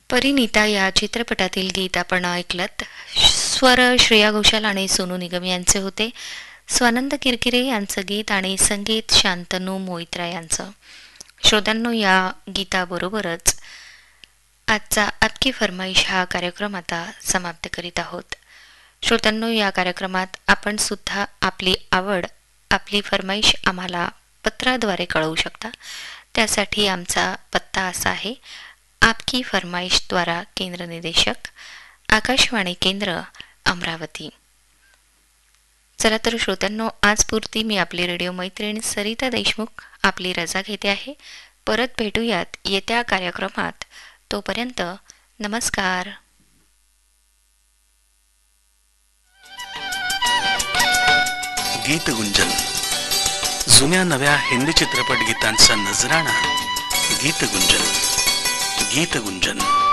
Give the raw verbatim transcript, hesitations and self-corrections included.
परिणीता या चित्रपटातील गीत आपण ऐकलत. स्वर श्रेया घोषाल आणि सोनू निगम यांचे होते. स्वानंद किरकिरे यांचं गीत आणि संगीत शांतनू मोहित्रा यांचं. श्रोत्यांनो, या गीताबरोबरच आजचा आपकी फरमाईश हा कार्यक्रम आता समाप्त करीत आहोत. श्रोत्यांनो, या कार्यक्रमात आपण सुद्धा आपली आवड, आपली फरमाईश आम्हाला पत्राद्वारे कळवू शकता. त्यासाठी आमचा पत्ता असा आहे: आपकी फरमाईश द्वारा केंद्र निदेशक, आकाशवाणी केंद्र, अमरावती. चला तर श्रोत्यांनो, आजपुरती मी आपली रेडिओ मैत्रीण सरिता देशमुख आपली रजा घेते आहे. परत भेटूयात येत्या कार्यक्रमात. तोपर्यंत नमस्कार. गीतगुंजन, जुन्या नव्या हिंदी चित्रपट गीतांचा नजराणा. गीतगुंजन गीतगुंजन